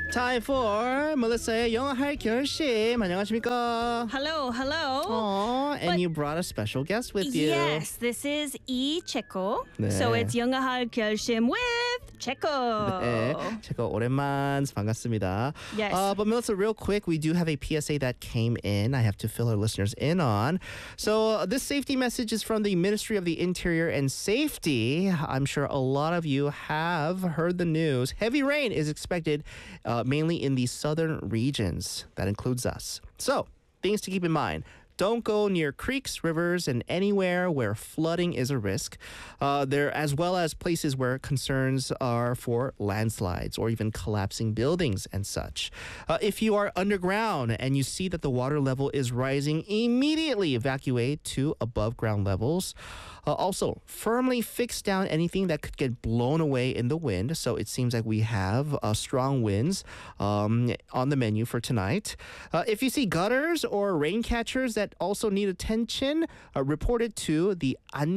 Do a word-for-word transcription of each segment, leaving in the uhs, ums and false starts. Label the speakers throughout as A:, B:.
A: Time for Melissa의 영어할 결심. 안녕하십니까?
B: Hello, hello.
A: Aw, and
B: But-
A: you brought a special guest with you.
B: Yes, this is E Checo.
A: 네.
B: So it's 영어할 결심 with Checo.
A: 네, 제가 오랜만 반갑습니다.
B: Yes.
A: Uh, but Melissa, real quick, we do have a P S A that came in. I have to fill our listeners in on. So uh, this safety message is from the Ministry of the Interior and Safety. I'm sure a lot of you have heard the news. Heavy rain is expected uh, mainly in the southern regions. That includes us. So things to keep in mind. Don't go near creeks, rivers, and anywhere where flooding is a risk. Uh, there, as well as places where concerns are for landslides or even collapsing buildings and such. Uh, if you are underground and you see that the water level is rising, immediately evacuate to above ground levels. Uh, also, firmly fix down anything that could get blown away in the wind. So it seems like we have uh, strong winds um, on the menu for tonight. Uh, if you see gutters or rain catchers that also need attention, uh, report it to the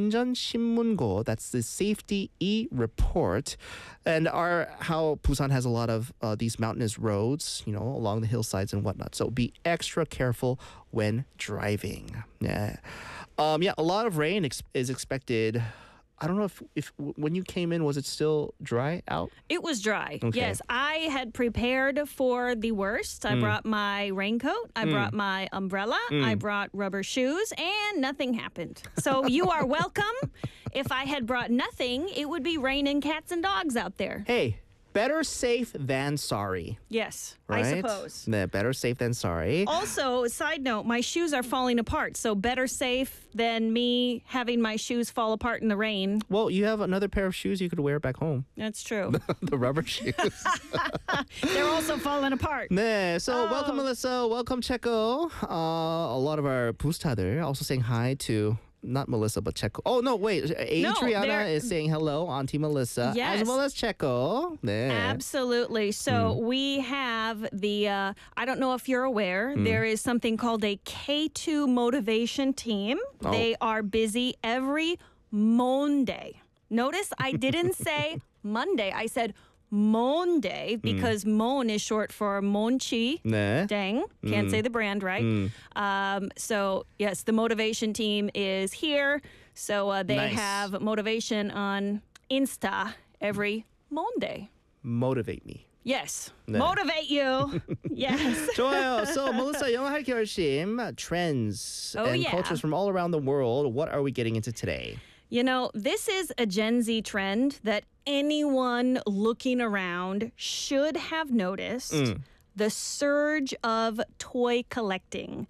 A: 안전신문고. That's the Safety E report. And our how Busan has a lot of uh, these mountainous roads, you know, along the hillsides and whatnot. So be extra careful when driving. Yeah. Um, yeah, a lot of rain ex- is expected. I don't know if, if w- when you came in, was it still dry out?
B: It was dry.
A: Okay.
B: Yes, I had prepared for the worst. I brought my raincoat. I brought my umbrella. I brought rubber shoes, and nothing happened. So you are welcome. If I had brought nothing, it would be raining cats and dogs out there.
A: Hey, better safe than sorry.
B: Yes,
A: Right?
B: I suppose.
A: Yeah, better safe than sorry.
B: Also, side note, my shoes are falling apart. So better safe than me having my shoes fall apart in the rain.
A: Well, you have another pair of shoes you could wear back home.
B: That's true.
A: The rubber shoes.
B: They're also falling apart.
A: 네, so
B: Oh.
A: welcome Melissa, welcome Checo. Uh, a lot of our boosta들 also saying hi to not Melissa but Checo. Oh no, wait, Adriana
B: they're-
A: is saying hello, Auntie Melissa,
B: Yes.
A: as well as Checo. 네.
B: Absolutely. So we have the, uh, I don't know if you're aware, there is something called a K two motivation team.
A: Oh.
B: They are busy every Monday. Notice I didn't say Monday. I said Monday because Mon is short for Monchi.
A: 네.
B: Dang, can't say the brand right. Um, so yes, the motivation team is here. So uh, they
A: Nice.
B: have motivation on Insta every Monday.
A: Motivate me.
B: Yes,
A: 네.
B: motivate you. Yes.
A: 좋아요. So Melissa, 영어할 결심, trends
B: Oh,
A: and
B: yeah.
A: cultures from all around the world. What are we getting into today?
B: You know, this is a Gen Z trend that anyone looking around should have noticed. The surge of toy collecting.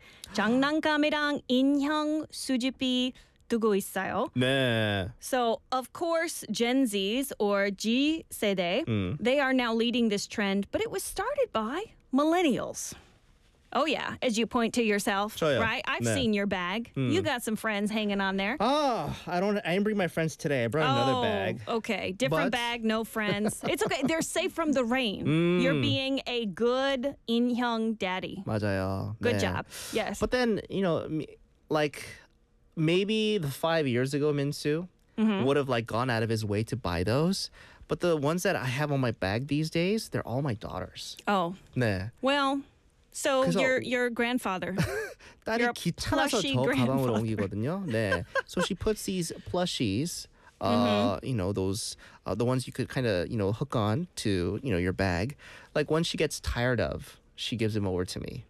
B: 장난감이랑 인형 수집이 두고 있어요.
A: 네.
B: So, of course, Gen Zs or G 세대, they are now leading this trend, but it was started by millennials. Oh, yeah, as you point to yourself,
A: 저요.
B: right? I've
A: 네.
B: seen your bag. You got some friends hanging on there.
A: Oh, I don't. I didn't bring my friends today. I brought another
B: oh,
A: bag.
B: okay. Different
A: But-
B: bag, no friends. It's okay. They're safe from the rain. You're being a good 인형 daddy.
A: 맞아요.
B: Good
A: 네.
B: job. Yes.
A: But then, you know, m- like maybe the five years ago, Minsu
B: Mm-hmm.
A: would have like gone out of his way to buy those. But the ones that I have on my bag these days, they're all my daughters.
B: oh,
A: 네.
B: well, so
A: 그래서-
B: your your grandfather.
A: 딸이
B: You're a
A: 귀찮아서
B: plushy
A: 저 가방으로
B: grandfather.
A: 옮기거든요. 네. So she puts these plushies, uh,
B: Mm-hmm.
A: you know, those uh, the ones you could kind of, you know, hook on to, you know, your bag. Like when she gets tired of, she gives them over to me.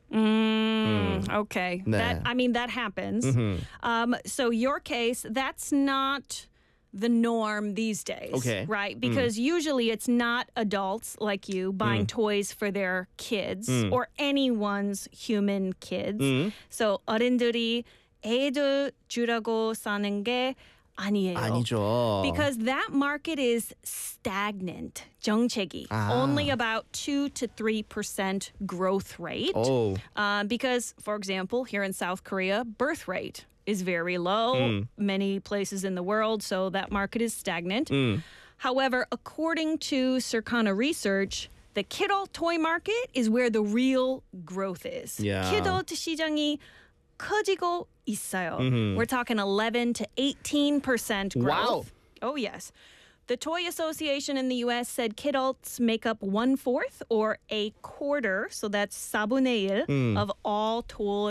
B: Mm, okay.
A: Nah.
B: That I mean that happens.
A: Mm-hmm.
B: Um, so your case, that's not the norm these days.
A: Okay.
B: Right? Because usually it's not adults like you buying toys for their kids or anyone's human kids. So 어른들이 애들 주라고 사는 게 아니에요.
A: 아니죠.
B: Because that market is stagnant. 정체기.
A: Ah.
B: Only about two to three percent growth rate.
A: Oh.
B: Uh, because, for example, here in South Korea, birth rate is very low. Many places in the world, so that market is stagnant. However, according to Circana research, the kidult toy market is where the real growth is.
A: Yeah.
B: kidult 시장이 커지고 있어요. We're talking eleven to eighteen percent growth.
A: Wow.
B: Oh, yes. The Toy Association in the U S said kidults make up one-fourth or a quarter, so that's 사분의 일, of all toy